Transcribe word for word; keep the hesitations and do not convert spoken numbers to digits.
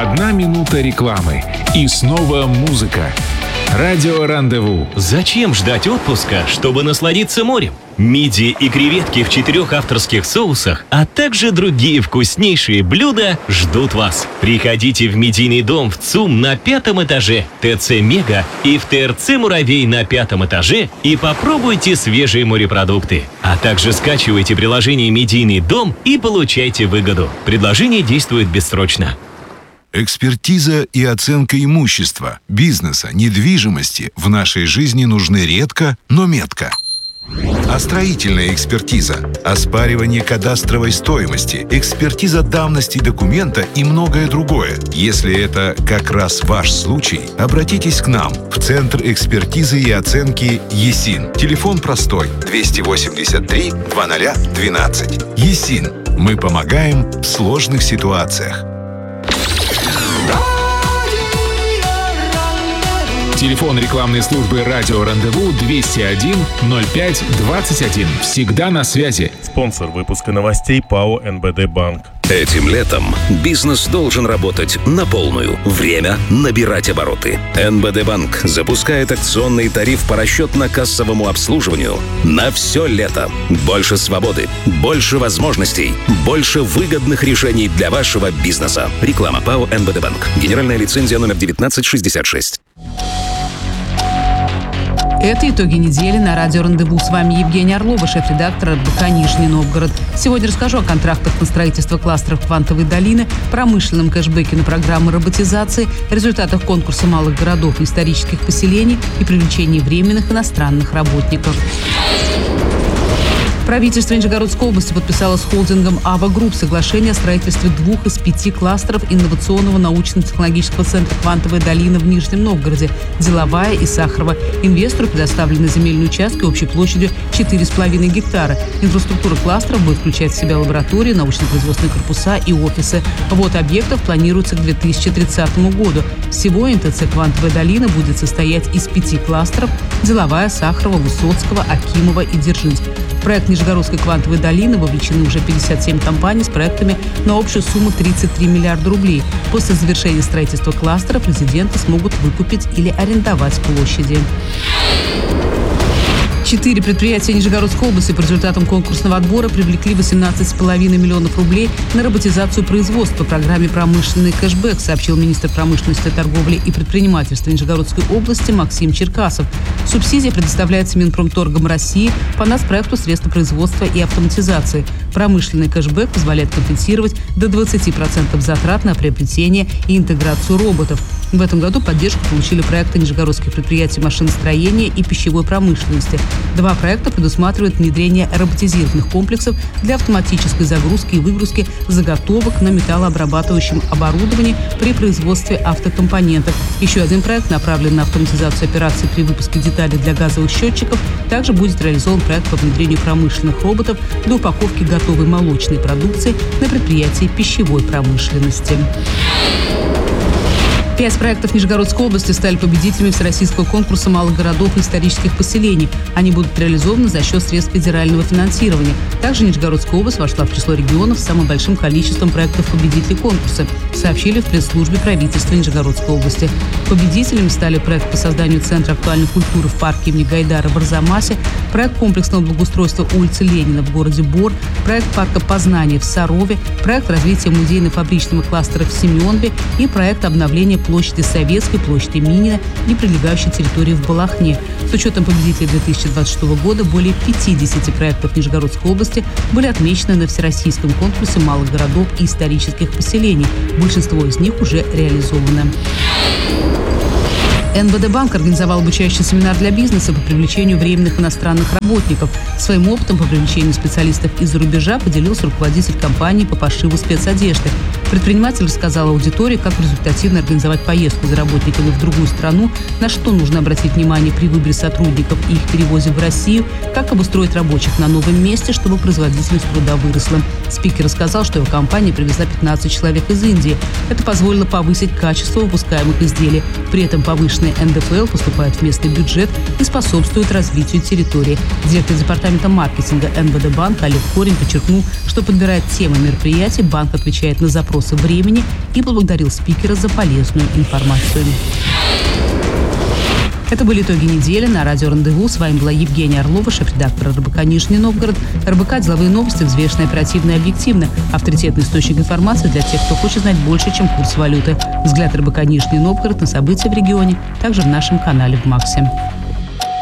Одна минута рекламы. И снова музыка. Радио Рандеву. Зачем ждать отпуска, чтобы насладиться морем? Мидии и креветки в четырех авторских соусах, а также другие вкуснейшие блюда ждут вас. Приходите в Медийный дом в ЦУМ на пятом этаже, ТЦ Мега и в ТРЦ Муравей на пятом этаже и попробуйте свежие морепродукты. А также скачивайте приложение Медийный дом и получайте выгоду. Предложение действует бессрочно. Экспертиза и оценка имущества, бизнеса, недвижимости в нашей жизни нужны редко, но метко. А строительная экспертиза, оспаривание кадастровой стоимости, экспертиза давности документа и многое другое. Если это как раз ваш случай, обратитесь к нам в Центр экспертизы и оценки ЕСИН. Телефон простой двести восемьдесят три двадцать двенадцать. ЕСИН. Мы помогаем в сложных ситуациях. Телефон рекламной службы «Радио Рандеву» двести один ноль пять двадцать один. Всегда на связи. Спонсор выпуска новостей ПАО эн бэ дэ Банк. Этим летом бизнес должен работать на полную. Время набирать обороты. эн бэ дэ Банк запускает акционный тариф по расчетно-кассовому обслуживанию на все лето. Больше свободы, больше возможностей, больше выгодных решений для вашего бизнеса. Реклама ПАО эн бэ дэ Банк. Генеральная лицензия номер девятнадцать шестьдесят шесть. Это итоги недели на радио Рандеву. С вами Евгения Орлова, шеф-редактор эр бэ ка «Нижний Новгород». Сегодня расскажу о контрактах на строительство кластеров Квантовой долины, промышленном кэшбэке на программы роботизации, результатах конкурса малых городов и исторических поселений и привлечении временных иностранных работников. Правительство Нижегородской области подписало с холдингом «Ава Групп» соглашение о строительстве двух из пяти кластеров инновационного научно-технологического центра «Квантовая долина» в Нижнем Новгороде – Деловая и Сахарова. Инвестору предоставлены земельные участки общей площадью четыре с половиной гектара. Инфраструктура кластеров будет включать в себя лаборатории, научно-производственные корпуса и офисы. Вот объектов планируется к две тысячи тридцатому году. Всего эн тэ цэ «Квантовая долина» будет состоять из пяти кластеров – Деловая, Сахарова, Высоцкого, Акимова и Дзержинск. В проект Нижегородской квантовой долины вовлечены уже пятьдесят семь компаний с проектами на общую сумму тридцать три миллиарда рублей. После завершения строительства кластера президенты смогут выкупить или арендовать площади. Четыре предприятия Нижегородской области по результатам конкурсного отбора привлекли восемнадцать с половиной миллионов рублей на роботизацию производства по программе «Промышленный кэшбэк», сообщил министр промышленности, торговли и предпринимательства Нижегородской области Максим Черкасов. Субсидия предоставляется Минпромторгом России по нацпроекту «Средства производства и автоматизации». Промышленный кэшбэк позволяет компенсировать до двадцати процентов затрат на приобретение и интеграцию роботов. В этом году поддержку получили проекты нижегородских предприятий машиностроения и пищевой промышленности. Два проекта предусматривают внедрение роботизированных комплексов для автоматической загрузки и выгрузки заготовок на металлообрабатывающем оборудовании при производстве автокомпонентов. Еще один проект направлен на автоматизацию операций при выпуске деталей для газовых счетчиков. Также будет реализован проект по внедрению промышленных роботов для упаковки готовой молочной продукции на предприятии пищевой промышленности. Пять проектов Нижегородской области стали победителями всероссийского конкурса малых городов и исторических поселений. Они будут реализованы за счет средств федерального финансирования. Также Нижегородская область вошла в число регионов с самым большим количеством проектов победителей конкурса, сообщили в пресс-службе правительства Нижегородской области. Победителями стали проект по созданию Центра актуальной культуры в парке имени Гайдара в Арзамасе, проект комплексного благоустройства улицы Ленина в городе Бор, проект парка познания в Сарове, проект развития музейно-фабричного кластера в Семенове и проект обновления площади Советской, площади Минина и прилегающей территории в Балахне. С учетом победителей две тысячи двадцать шестого года более пятидесяти проектов Нижегородской области были отмечены на всероссийском конкурсе малых городов и исторических поселений. Большинство из них уже реализовано. эн бэ дэ Банк организовал обучающий семинар для бизнеса по привлечению временных иностранных работников. Своим опытом по привлечению специалистов из-за рубежа поделился руководитель компании по пошиву спецодежды. Предприниматель рассказал аудитории, как результативно организовать поездку за работниками в другую страну, на что нужно обратить внимание при выборе сотрудников и их перевозе в Россию, как обустроить рабочих на новом месте, чтобы производительность труда выросла. Спикер рассказал, что его компания привезла пятнадцать человек из Индии. Это позволило повысить качество выпускаемых изделий. При этом повышенная Денежные эн дэ эф эл поступают в местный бюджет и способствуют развитию территории. Директор департамента маркетинга эн бэ дэ банка Олег Корень подчеркнул, что подбирает темы мероприятий, банк отвечает на запросы времени и поблагодарил спикера за полезную информацию. Это были итоги недели на радио «Рандеву». С вами была Евгения Орлова, шеф-редактор эр бэ ка «Нижний Новгород». эр бэ ка – деловые новости, взвешенные, оперативно и объективно. Авторитетный источник информации для тех, кто хочет знать больше, чем курс валюты. Взгляд эр бэ ка «Нижний Новгород» на события в регионе, также в нашем канале в Максе.